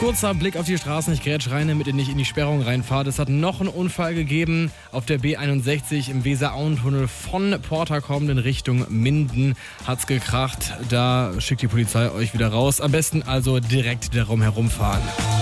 Kurzer Blick auf die Straßen, ich grätsch rein, damit ihr nicht in die Sperrung reinfahrt. Es hat noch einen Unfall gegeben auf der B61 im Weser-Auen-Tunnel von Porta kommend in Richtung Minden. Hat's gekracht, da schickt die Polizei euch wieder raus. Am besten also direkt darum herumfahren.